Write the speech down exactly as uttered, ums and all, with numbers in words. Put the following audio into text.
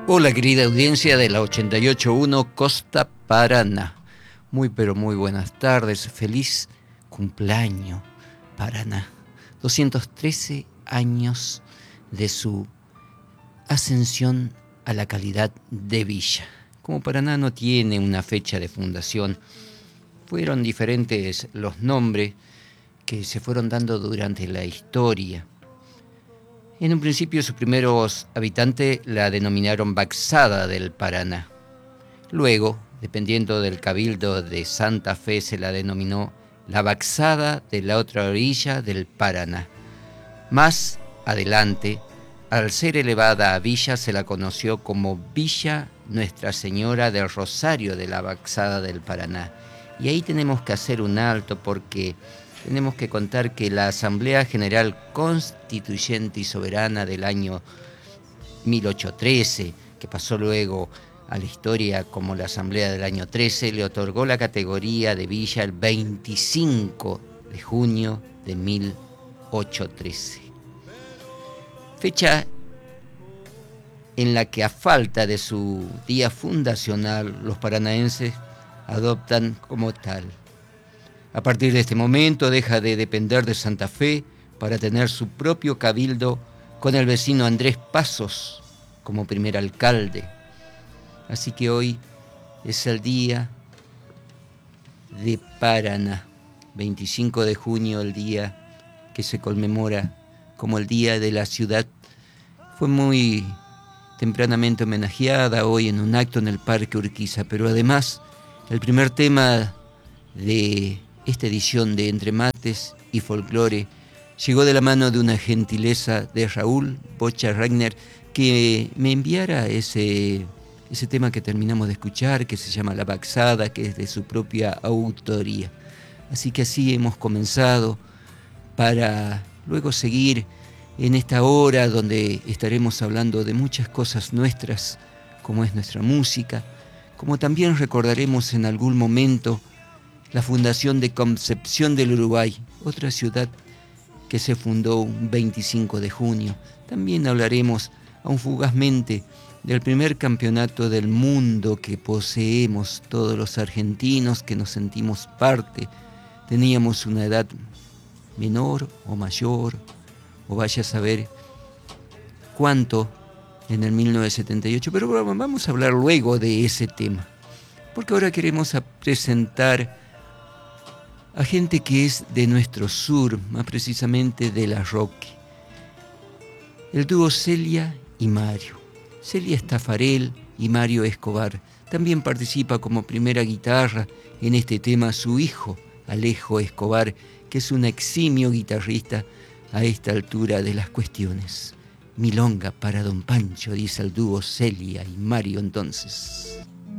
Hola querida audiencia de la ochenta y ocho punto uno Costa Paraná. Muy pero muy buenas tardes, feliz cumpleaños Paraná. doscientos trece años de su ascensión a la calidad de villa. Como Paraná no tiene una fecha de fundación, fueron diferentes los nombres que se fueron dando durante la historia. En un principio sus primeros habitantes la denominaron Baxada del Paraná. Luego, dependiendo del cabildo de Santa Fe, se la denominó la Baxada de la otra orilla del Paraná. Más adelante, al ser elevada a villa, se la conoció como Villa Nuestra Señora del Rosario de la Baxada del Paraná. Y ahí tenemos que hacer un alto porque tenemos que contar que la Asamblea General Constituyente y Soberana del año mil ochocientos trece, que pasó luego a la historia como la Asamblea del año trece, le otorgó la categoría de villa el veinticinco de junio de mil ochocientos trece. Fecha en la que, a falta de su día fundacional, los paranaenses adoptan como tal. A partir de este momento deja de depender de Santa Fe para tener su propio cabildo con el vecino Andrés Pasos como primer alcalde. Así que hoy es el día de Paraná, veinticinco de junio, el día que se conmemora como el Día de la Ciudad. Fue muy tempranamente homenajeada hoy en un acto en el Parque Urquiza, pero además el primer tema de esta edición de Entre Mates y Folclore llegó de la mano de una gentileza de Raúl Bocha Regner, que me enviara ese, ese tema que terminamos de escuchar, que se llama La Baxada, que es de su propia autoría. Así que así hemos comenzado para luego seguir en esta hora donde estaremos hablando de muchas cosas nuestras, como es nuestra música, como también recordaremos en algún momento la fundación de Concepción del Uruguay, otra ciudad que se fundó un veinticinco de junio. También hablaremos, aún fugazmente, del primer campeonato del mundo que poseemos todos los argentinos que nos sentimos parte. Teníamos una edad menor o mayor, o vaya a saber cuánto en el mil novecientos setenta y ocho, pero vamos a hablar luego de ese tema, porque ahora queremos presentar a gente que es de nuestro sur, más precisamente de La Roque. El dúo Celia y Mario. Celia Estafarel y Mario Escobar. También participa como primera guitarra en este tema su hijo, Alejo Escobar, que es un eximio guitarrista a esta altura de las cuestiones. Milonga para Don Pancho, dice el dúo Celia y Mario entonces.